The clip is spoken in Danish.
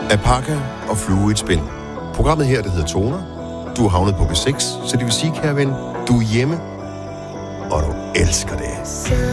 Alpaca og flue i et spind. Programmet her, det hedder Toner. Du er havnet på B6, så det vil sige, kære ven, du er hjemme, og du elsker det.